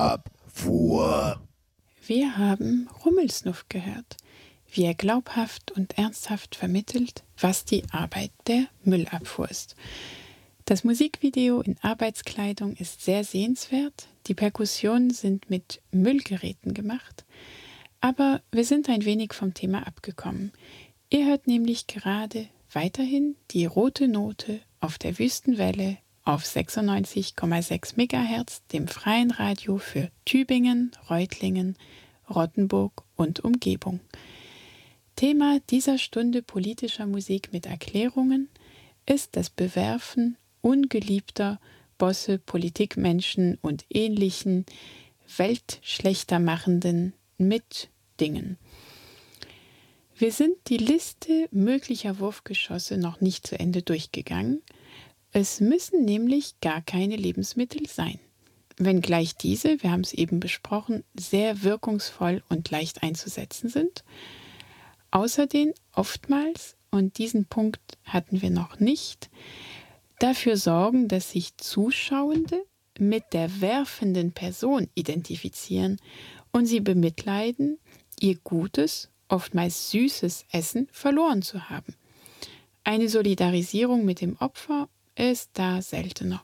Müllabfuhr. Wir haben Rummelsnuff gehört, wie er glaubhaft und ernsthaft vermittelt, was die Arbeit der Müllabfuhr ist. Das Musikvideo in Arbeitskleidung ist sehr sehenswert, die Perkussionen sind mit Müllgeräten gemacht, aber wir sind ein wenig vom Thema abgekommen. Ihr hört nämlich gerade weiterhin die rote Note auf der Wüstenwelle auf 96,6 MHz, dem freien Radio für Tübingen, Reutlingen, Rottenburg und Umgebung. Thema dieser Stunde politischer Musik mit Erklärungen ist das Bewerfen ungeliebter Bosse, Politikmenschen und ähnlichen weltschlechtermachenden Mitdingen. Wir sind die Liste möglicher Wurfgeschosse noch nicht zu Ende durchgegangen. Es müssen nämlich gar keine Lebensmittel sein. Wenngleich diese, wir haben es eben besprochen, sehr wirkungsvoll und leicht einzusetzen sind. Außerdem oftmals, und diesen Punkt hatten wir noch nicht, dafür sorgen, dass sich Zuschauende mit der werfenden Person identifizieren und sie bemitleiden, ihr gutes, oftmals süßes Essen verloren zu haben. Eine Solidarisierung mit dem Opfer ist da seltener.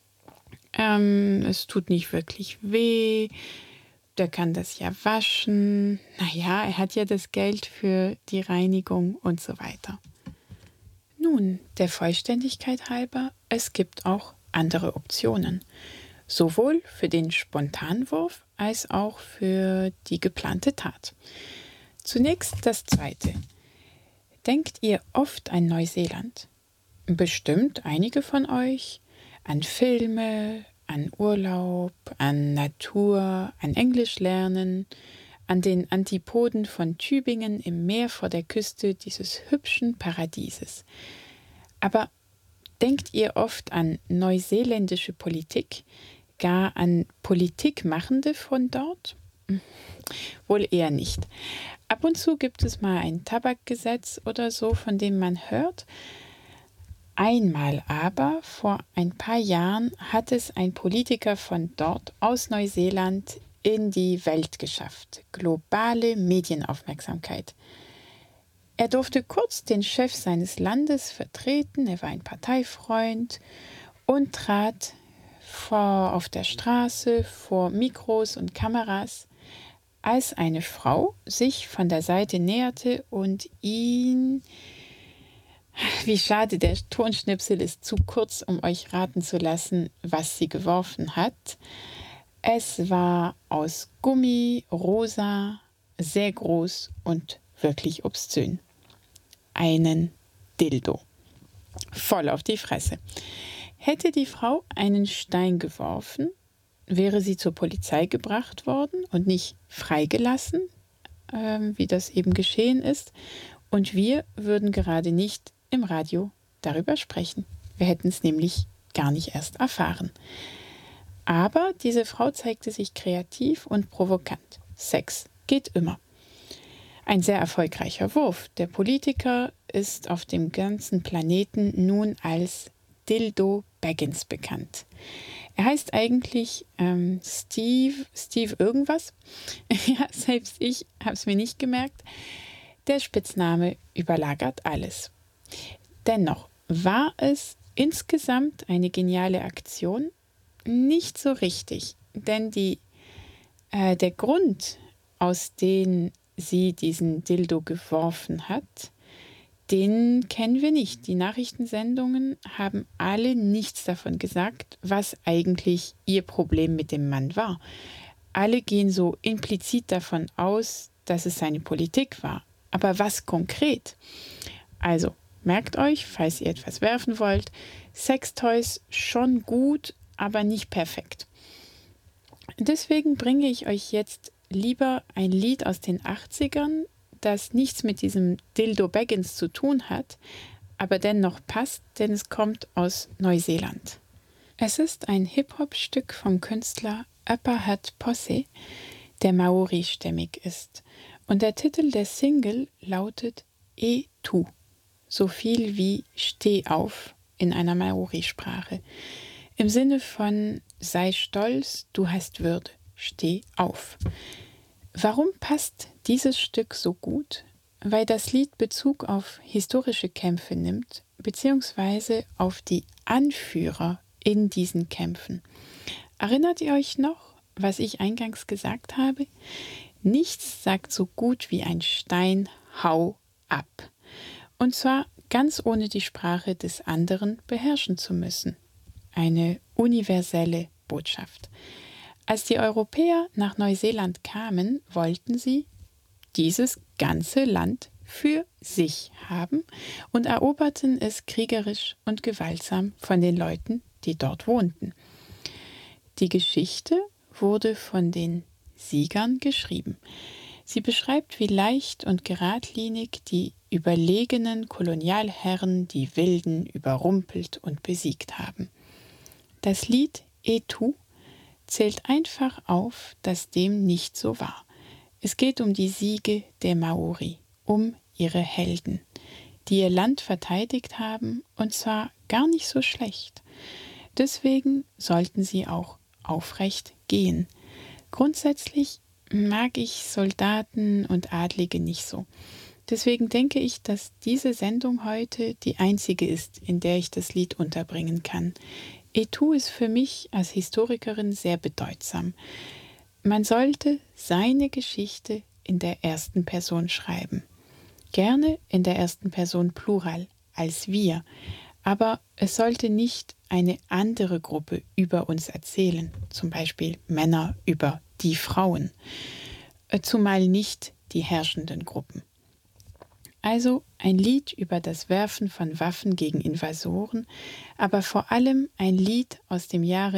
Es tut nicht wirklich weh, der kann das ja waschen, naja, er hat ja das Geld für die Reinigung und so weiter. Nun, der Vollständigkeit halber, es gibt auch andere Optionen. Sowohl für den Spontanwurf als auch für die geplante Tat. Zunächst das Zweite. Denkt ihr oft an Neuseeland? Bestimmt einige von euch an Filme, an Urlaub, an Natur, an Englisch lernen, an den Antipoden von Tübingen im Meer vor der Küste dieses hübschen Paradieses. Aber denkt ihr oft an neuseeländische Politik, gar an Politikmachende von dort? Wohl eher nicht. Ab und zu gibt es mal ein Tabakgesetz oder so, von dem man hört. Einmal aber, vor ein paar Jahren, hat es ein Politiker von dort aus Neuseeland in die Welt geschafft. Globale Medienaufmerksamkeit. Er durfte kurz den Chef seines Landes vertreten, er war ein Parteifreund und trat auf der Straße vor Mikros und Kameras, als eine Frau sich von der Seite näherte und ihn, wie schade, der Tonschnipsel ist zu kurz, um euch raten zu lassen, was sie geworfen hat. Es war aus Gummi, rosa, sehr groß und wirklich obszön. Einen Dildo. Voll auf die Fresse. Hätte die Frau einen Stein geworfen, wäre sie zur Polizei gebracht worden und nicht freigelassen, wie das eben geschehen ist. Und wir würden gerade nicht im Radio darüber sprechen. Wir hätten es nämlich gar nicht erst erfahren. Aber diese Frau zeigte sich kreativ und provokant. Sex geht immer. Ein sehr erfolgreicher Wurf. Der Politiker ist auf dem ganzen Planeten nun als Dildo Baggins bekannt. Er heißt eigentlich Steve irgendwas. Ja, selbst ich habe es mir nicht gemerkt. Der Spitzname überlagert alles. Dennoch war es insgesamt eine geniale Aktion. Nicht so richtig, denn der Grund, aus dem sie diesen Dildo geworfen hat, den kennen wir nicht. Die Nachrichtensendungen haben alle nichts davon gesagt, was eigentlich ihr Problem mit dem Mann war. Alle gehen so implizit davon aus, dass es seine Politik war. Aber was konkret? Also, merkt euch, falls ihr etwas werfen wollt, Sextoys schon gut, aber nicht perfekt. Deswegen bringe ich euch jetzt lieber ein Lied aus den 80ern, das nichts mit diesem Dildo Baggins zu tun hat, aber dennoch passt, denn es kommt aus Neuseeland. Es ist ein Hip-Hop-Stück vom Künstler Upper Hat Posse, der Maori-stämmig ist. Und der Titel der Single lautet E Tu, so viel wie Steh auf in einer Maori-Sprache. Im Sinne von sei stolz, du hast Würde. Steh auf. Warum passt dieses Stück so gut? Weil das Lied Bezug auf historische Kämpfe nimmt, beziehungsweise auf die Anführer in diesen Kämpfen. Erinnert ihr euch noch, was ich eingangs gesagt habe? Nichts sagt so gut wie ein Stein, hau ab. Und zwar ganz ohne die Sprache des anderen beherrschen zu müssen. Eine universelle Botschaft. Als die Europäer nach Neuseeland kamen, wollten sie dieses ganze Land für sich haben und eroberten es kriegerisch und gewaltsam von den Leuten, die dort wohnten. Die Geschichte wurde von den Siegern geschrieben. Sie beschreibt, wie leicht und geradlinig die überlegenen Kolonialherren die Wilden überrumpelt und besiegt haben. Das Lied Etu zählt einfach auf, dass dem nicht so war. Es geht um die Siege der Maori, um ihre Helden, die ihr Land verteidigt haben, und zwar gar nicht so schlecht. Deswegen sollten sie auch aufrecht gehen. Grundsätzlich mag ich Soldaten und Adlige nicht so. Deswegen denke ich, dass diese Sendung heute die einzige ist, in der ich das Lied unterbringen kann. Etu ist für mich als Historikerin sehr bedeutsam. Man sollte seine Geschichte in der ersten Person schreiben. Gerne in der ersten Person Plural, als wir. Aber es sollte nicht eine andere Gruppe über uns erzählen, zum Beispiel Männer über die Frauen, zumal nicht die herrschenden Gruppen. Also ein Lied über das Werfen von Waffen gegen Invasoren, aber vor allem ein Lied aus dem Jahre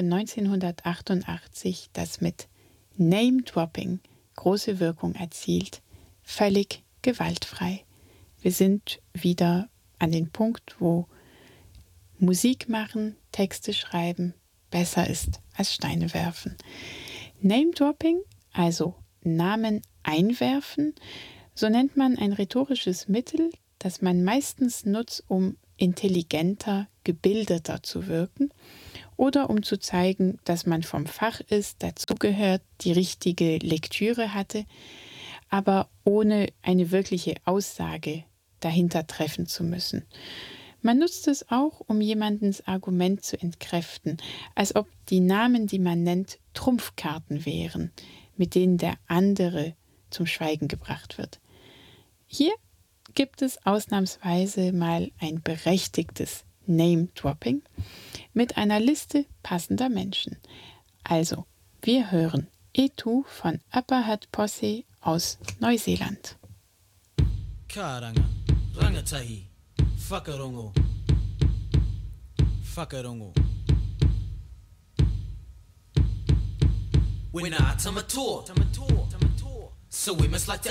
1988, das mit Name-Dropping große Wirkung erzielt, völlig gewaltfrei. Wir sind wieder an den Punkt, wo Musik machen, Texte schreiben besser ist als Steine werfen. Name-Dropping, also Namen einwerfen, so nennt man ein rhetorisches Mittel, das man meistens nutzt, um intelligenter, gebildeter zu wirken oder um zu zeigen, dass man vom Fach ist, dazugehört, die richtige Lektüre hatte, aber ohne eine wirkliche Aussage dahinter treffen zu müssen. Man nutzt es auch, um jemandens Argument zu entkräften, als ob die Namen, die man nennt, Trumpfkarten wären, mit denen der andere zum Schweigen gebracht wird. Hier gibt es ausnahmsweise mal ein berechtigtes Name-Dropping mit einer Liste passender Menschen. Also, wir hören Etu von Upper Hutt Posse aus Neuseeland. Karanga, Rangatahi, Whakarongo, Whakarongo. We're not Tamatoa, so we must like to